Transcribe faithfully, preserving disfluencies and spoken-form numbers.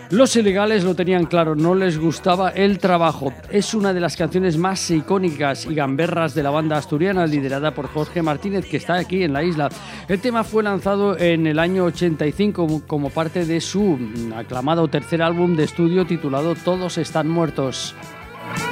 Los Ilegales lo tenían claro, no les gustaba el trabajo. Es una de las canciones más icónicas y gamberras de la banda asturiana, liderada por Jorge Martínez, que está aquí en la isla. El tema fue lanzado en el año ochenta y cinco como parte de su aclamado tercer álbum de estudio titulado Todos están muertos.